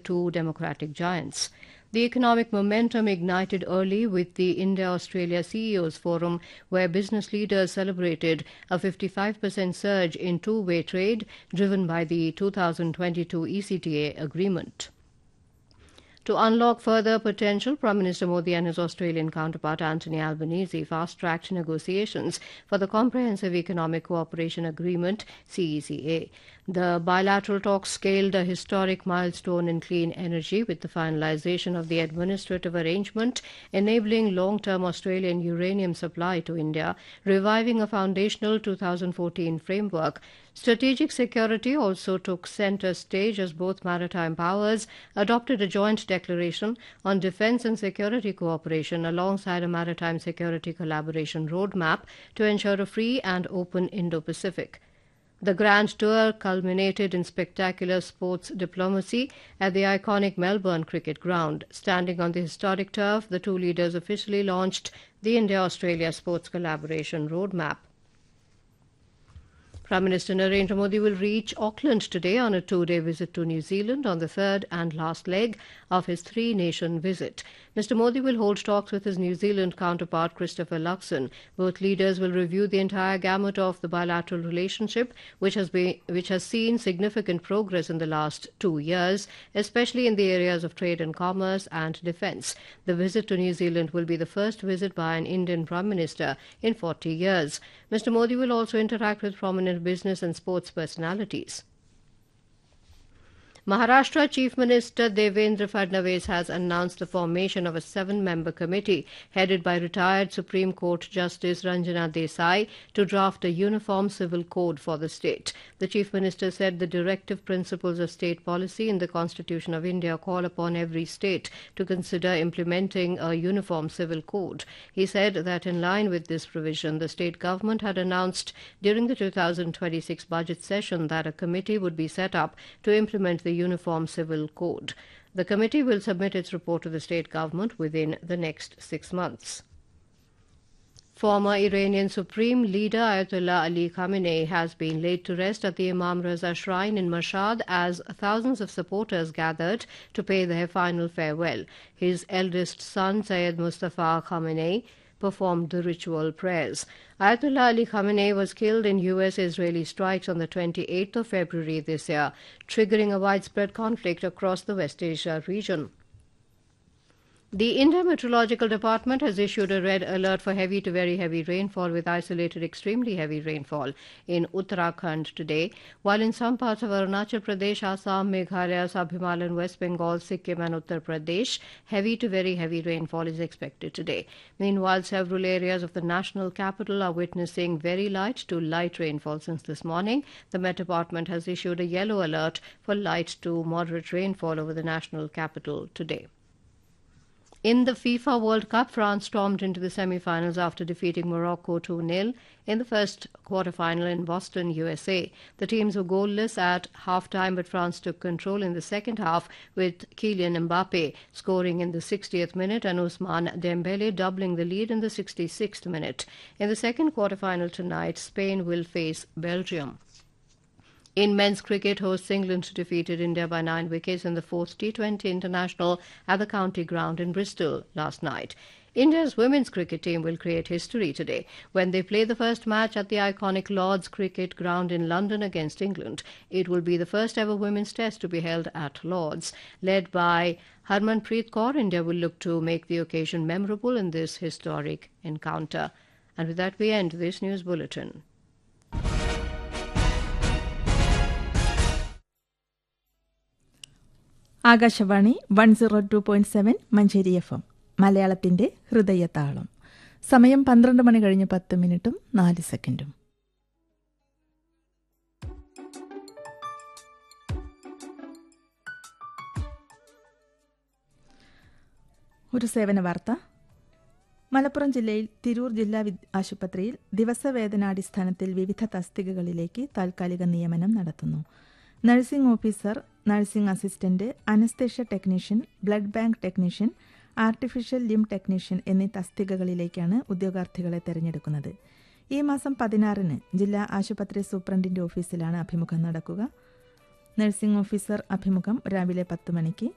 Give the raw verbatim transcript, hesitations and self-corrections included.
two democratic giants. The economic momentum ignited early with the India-Australia C E Os Forum, where business leaders celebrated a fifty-five percent surge in two-way trade driven by the two thousand twenty-two E C T A agreement. To unlock further potential, Prime Minister Modi and his Australian counterpart Anthony Albanese fast-tracked negotiations for the Comprehensive Economic Cooperation Agreement, C E C A. The bilateral talks scaled a historic milestone in clean energy with the finalisation of the administrative arrangement enabling long-term Australian uranium supply to India, reviving a foundational two thousand fourteen framework. Strategic security also took centre stage as both maritime powers adopted a joint declaration on defence and security cooperation alongside a maritime security collaboration roadmap to ensure a free and open Indo-Pacific. The Grand Tour culminated in spectacular sports diplomacy at the iconic Melbourne Cricket Ground. Standing on the historic turf, the two leaders officially launched the India-Australia Sports Collaboration Roadmap. Prime Minister Narendra Modi will reach Auckland today on a two-day visit to New Zealand on the third and last leg of his three-nation visit. Mister Modi will hold talks with his New Zealand counterpart Christopher Luxon. Both leaders will review the entire gamut of the bilateral relationship, which has been, which has seen significant progress in the last two years, especially in the areas of trade and commerce and defence. The visit to New Zealand will be the first visit by an Indian Prime Minister in forty years. Mister Modi will also interact with prominent business and sports personalities. Maharashtra Chief Minister Devendra Fadnavis has announced the formation of a seven-member committee headed by retired Supreme Court Justice Ranjana Desai to draft a uniform civil code for the state. The Chief Minister said the directive principles of state policy in the Constitution of India call upon every state to consider implementing a uniform civil code. He said that in line with this provision, the state government had announced during the two thousand twenty-six budget session that a committee would be set up to implement the Uniform Civil Code. The committee will submit its report to the state government within the next six months. Former Iranian Supreme Leader Ayatollah Ali Khamenei has been laid to rest at the Imam Raza Shrine in Mashhad as thousands of supporters gathered to pay their final farewell. His eldest son, Syed Mustafa Khamenei, performed the ritual prayers. Ayatollah Ali Khamenei was killed in U S-Israeli strikes on the twenty-eighth of February this year, triggering a widespread conflict across the West Asia region. The India Meteorological Department has issued a red alert for heavy to very heavy rainfall with isolated extremely heavy rainfall in Uttarakhand today, while in some parts of Arunachal Pradesh, Assam, Meghalaya, Sub-Himalayan, West Bengal, Sikkim and Uttar Pradesh, heavy to very heavy rainfall is expected today. Meanwhile, several areas of the national capital are witnessing very light to light rainfall since this morning. The Met Department has issued a yellow alert for light to moderate rainfall over the national capital today. In the FIFA World Cup, France stormed into the semi-finals after defeating Morocco two nil in the first quarter-final in Boston, U S A. The teams were goalless at half-time, but France took control in the second half with Kylian Mbappe scoring in the sixtieth minute and Ousmane Dembele doubling the lead in the sixty-sixth minute. In the second quarter-final tonight, Spain will face Belgium. In men's cricket, hosts England defeated India by nine wickets in the fourth T twenty international at the County Ground in Bristol last night. India's women's cricket team will create history today when they play the first match at the iconic Lord's Cricket Ground in London against England. It will be the first ever women's test to be held at Lord's. Led by Harmanpreet Kaur, India will look to make the occasion memorable in this historic encounter. And with that, we end this news bulletin. Akashvani one zero two point seven Manjeri F M മലയാളത്തിന്റെ ഹൃദയതാളം. സമയം പന്ത്രണ്ട് മണി കഴിഞ്ഞ് പത്ത് മിനിറ്റും നാല് സെക്കൻഡും. ഒരു സേവന വാർത്ത. മലപ്പുറം ജില്ലയിൽ തിരൂർ ജില്ലാ ആശുപത്രിയിൽ ദിവസവേതനാടിസ്ഥാനത്തിൽ വിവിധ തസ്തികകളിലേക്ക് താൽക്കാലിക നിയമനം നടത്തുന്നു. Nursing officer, nursing assistant, anaesthesia technician, blood bank technician, artificial ലിം technician എന്നീ തസ്തികകളിലേക്കാണ് ഉദ്യോഗാർത്ഥികളെ തെരഞ്ഞെടുക്കുന്നത്. ഈ മാസം പതിനാറിന് ജില്ലാ ആശുപത്രി സൂപ്രണ്ടിന്റെ ഓഫീസിലാണ് അഭിമുഖം നടക്കുക. നഴ്സിംഗ് ഓഫീസർ അഭിമുഖം രാവിലെ പത്ത് മണിക്ക്,